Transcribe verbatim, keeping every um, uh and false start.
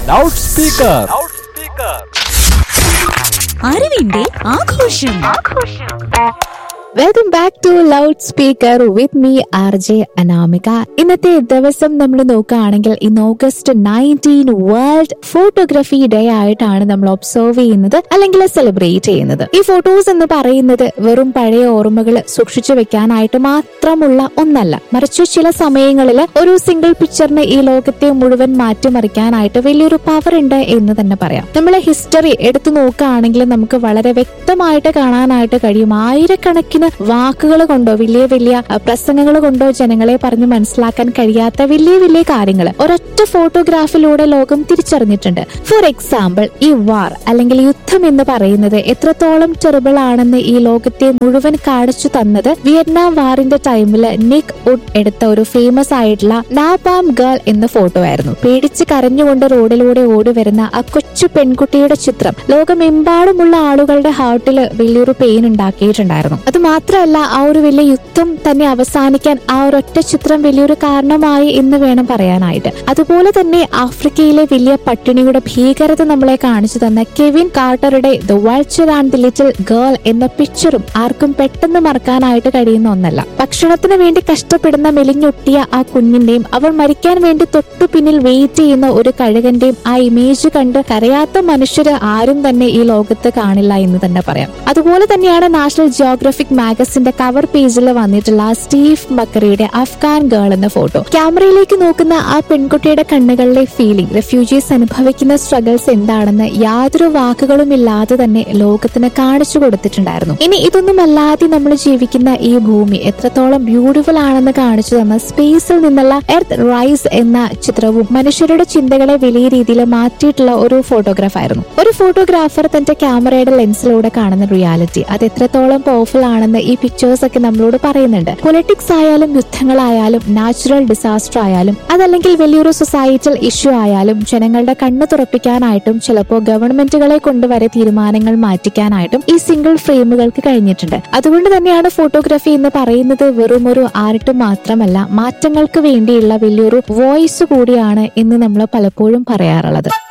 Loud speaker. അറിവിന്റെ ആഘോഷം. Welcome back to loud speaker with me R J Anamika. ഇന്നത്തെ ദിവസം നമ്മൾ നോക്കുകയാണെങ്കിൽ ഇന്ന് August nineteen world photography day ആയിട്ടാണ് നമ്മൾ ഒബ്സർവ് ചെയ്യുന്നത് അല്ലെങ്കിൽ സെലിബ്രേറ്റ് ചെയ്യുന്നത്. ഈ ഫോട്ടോസ് എന്ന് പറയുന്നത് വെറും പഴയ ഓർമ്മകൾ സൂക്ഷിച്ചു വെക്കാനായിട്ട് മാത്രമുള്ള ഒന്നല്ല, മറിച്ച് ചില സമയങ്ങളിൽ ഒരു സിംഗിൾ പിക്ചറിന് ഈ ലോകത്തെ മുഴുവൻ മാറ്റിമറിക്കാനായിട്ട് വലിയൊരു പവർ ഉണ്ട് എന്ന് തന്നെ പറയാം. നമ്മളെ ഹിസ്റ്ററി എടുത്തു നോക്കുകയാണെങ്കിൽ നമുക്ക് വളരെ വ്യക്തമായിട്ട് കാണാനായിട്ട് കഴിയും. ആയിരക്കണക്കിന് വാക്കുകൾ കൊണ്ടോ വലിയ വലിയ പ്രസംഗങ്ങൾ കൊണ്ടോ ജനങ്ങളെ പറഞ്ഞു മനസ്സിലാക്കാൻ കഴിയാത്ത വലിയ വലിയ കാര്യങ്ങൾ ഒരൊറ്റ ഫോട്ടോഗ്രാഫിലൂടെ ലോകം തിരിച്ചറിഞ്ഞിട്ടുണ്ട്. ഫോർ എക്സാമ്പിൾ, ഈ വാർ അല്ലെങ്കിൽ യുദ്ധം എന്ന് പറയുന്നത് എത്രത്തോളം ടെറിബിൾ ആണെന്ന് ഈ ലോകത്തെ മുഴുവൻ കാണിച്ചു തന്നത് വിയറ്റ്നാം വാറിന്റെ ടൈമിൽ നിക് വുഡ് എടുത്ത ഒരു ഫേമസ് ആയിട്ടുള്ള നാപാം ഗേൾ എന്ന ഫോട്ടോ ആയിരുന്നു. പേടിച്ച് കരഞ്ഞുകൊണ്ട് റോഡിലൂടെ ഓടി വരുന്ന ആ കൊച്ചു പെൺകുട്ടിയുടെ ചിത്രം ലോകമെമ്പാടുമുള്ള ആളുകളുടെ ഹാർട്ടിൽ വലിയൊരു പെയിൻ ഉണ്ടാക്കിയിട്ടുണ്ടായിരുന്നു. അത് മാത്രമല്ല, ആ ഒരു വലിയ യുദ്ധം തന്നെ അവസാനിക്കാൻ ആ ഒരൊറ്റ ചിത്രം വലിയൊരു കാരണമായി എന്ന് വേണം പറയാനായിട്ട്. അതുപോലെ തന്നെ ആഫ്രിക്കയിലെ വലിയ പട്ടിണിയുടെ ഭീകരത നമ്മളെ കാണിച്ചു തന്ന Kevin കാർട്ടറുടെ the vulture and the little girl എന്ന പിക്ചറും ആർക്കും പെട്ടെന്ന് മറക്കാനായിട്ട് കഴിയുന്ന ഒന്നല്ല. ഭക്ഷണത്തിന് വേണ്ടി കഷ്ടപ്പെടുന്ന മെലിഞ്ഞൊട്ടിയ ആ കുഞ്ഞിന്റെയും അവൾ മരിക്കാൻ വേണ്ടി തൊട്ടു പിന്നിൽ വെയിറ്റ് ചെയ്യുന്ന ഒരു കഴുകന്റെയും ആ ഇമേജ് കണ്ട് കരയാത്ത മനുഷ്യര് ആരും തന്നെ ഈ ലോകത്ത് കാണില്ല എന്ന് തന്നെ പറയാം. അതുപോലെ തന്നെയാണ് നാഷണൽ ജിയോഗ്രഫിക് മാഗസിന്റെ കവർ പേജിൽ വന്നിട്ടുള്ള സ്റ്റീവ് മക്കറിയുടെ അഫ്ഗാൻ ഗേൾ എന്ന ഫോട്ടോ. ക്യാമറയിലേക്ക് നോക്കുന്ന ആ പെൺകുട്ടിയുടെ കണ്ണുകളിലെ ഫീലിംഗ്, റെഫ്യൂജീസ് അനുഭവിക്കുന്ന സ്ട്രഗിൾസ് എന്താണെന്ന് യാതൊരു വാക്കുകളും ഇല്ലാതെ തന്നെ ലോകത്തിന് കാണിച്ചു കൊടുത്തിട്ടുണ്ടായിരുന്നു. ഇനി ഇതൊന്നും അല്ലാതെ നമ്മൾ ജീവിക്കുന്ന ഈ ഭൂമി എത്രത്തോളം ബ്യൂട്ടിഫുൾ ആണെന്ന് കാണിച്ചു തന്ന സ്പേസിൽ നിന്നുള്ള എർത്ത് റൈസ് എന്ന ചിത്രവും മനുഷ്യരുടെ ചിന്തകളെ വലിയ രീതിയിൽ മാറ്റിയിട്ടുള്ള ഒരു ഫോട്ടോഗ്രാഫ് ആയിരുന്നു. ഒരു ഫോട്ടോഗ്രാഫർ തന്റെ ക്യാമറയുടെ ലെൻസിലൂടെ കാണുന്ന റിയാലിറ്റി അത് എത്രത്തോളം പവർഫുൾ ആണെന്ന് ഈ പിക്ചേഴ്സ് ഒക്കെ നമ്മളോട് പറയുന്നുണ്ട്. പൊളിറ്റിക്സ് ആയാലും യുദ്ധങ്ങളായാലും നാച്ചുറൽ ഡിസാസ്റ്റർ ആയാലും അതല്ലെങ്കിൽ വലിയൊരു സൊസൈറ്റൽ ഇഷ്യൂ ആയാലും ജനങ്ങളുടെ കണ്ണു തുറപ്പിക്കാനായിട്ടും ചിലപ്പോൾ ഗവൺമെന്റുകളെ കൊണ്ടുവരെ തീരുമാനങ്ങൾ മാറ്റിക്കാനായിട്ടും ഈ സിംഗിൾ ഫ്രെയിമുകൾക്ക് കഴിഞ്ഞിട്ടുണ്ട്. അതുകൊണ്ട് തന്നെയാണ് ഫോട്ടോഗ്രാഫി എന്ന് പറയുന്നത് വെറും ഒരു ആർട്ട് മാത്രമല്ല, മാറ്റങ്ങൾക്ക് വേണ്ടിയുള്ള വലിയൊരു വോയിസ് കൂടിയാണ് എന്ന് നമ്മൾ പലപ്പോഴും പറയാറുള്ളത്.